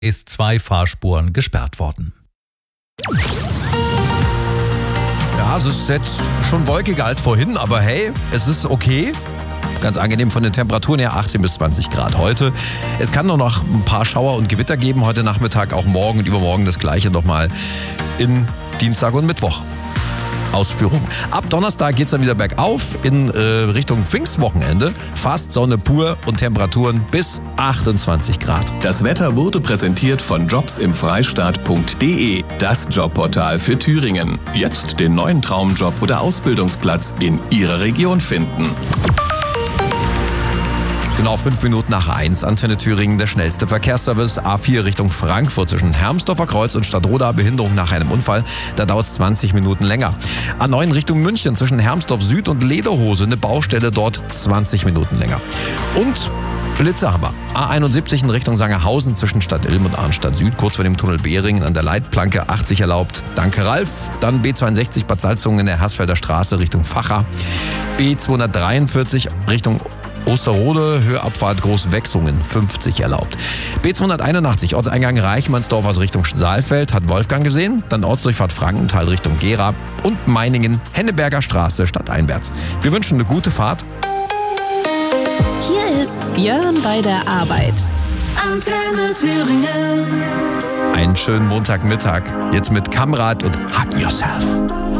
ist 2 Fahrspuren gesperrt worden. Ja, es ist jetzt schon wolkiger als vorhin, aber hey, es ist okay. Ganz angenehm von den Temperaturen her, 18 bis 20 Grad heute. Es kann noch ein paar Schauer und Gewitter geben heute Nachmittag, auch morgen und übermorgen das gleiche nochmal in Dienstag und Mittwoch. Ausführung. Ab Donnerstag geht es dann wieder bergauf in Richtung Pfingstwochenende. Fast Sonne pur und Temperaturen bis 28 Grad. Das Wetter wurde präsentiert von jobsimfreistaat.de, das Jobportal für Thüringen. Jetzt den neuen Traumjob oder Ausbildungsplatz in Ihrer Region finden. Genau 5 Minuten nach 1, Antenne Thüringen, der schnellste Verkehrsservice. A4 Richtung Frankfurt zwischen Hermsdorfer Kreuz und Stadtroda, Behinderung nach einem Unfall. Da dauert es 20 Minuten länger. A9 Richtung München zwischen Hermsdorf Süd und Lederhose, eine Baustelle dort 20 Minuten länger. Und Blitze haben wir. A71 in Richtung Sangerhausen zwischen Stadt Ilm und Arnstadt Süd, kurz vor dem Tunnel Behringen an der Leitplanke 80 erlaubt. Danke Ralf. Dann B62 Bad Salzungen in der Hersfelder Straße Richtung Vacha. B243 Richtung Osterode, Höheabfahrt Großwechsungen, 50 erlaubt. B281, Ortseingang Reichmannsdorf aus Richtung Saalfeld, hat Wolfgang gesehen. Dann Ortsdurchfahrt Frankenthal Richtung Gera und Meiningen, Henneberger Straße stadteinwärts. Wir wünschen eine gute Fahrt. Hier ist Björn bei der Arbeit. Antenne Thüringen. Einen schönen Montagmittag. Jetzt mit Kamrat und Hug Yourself.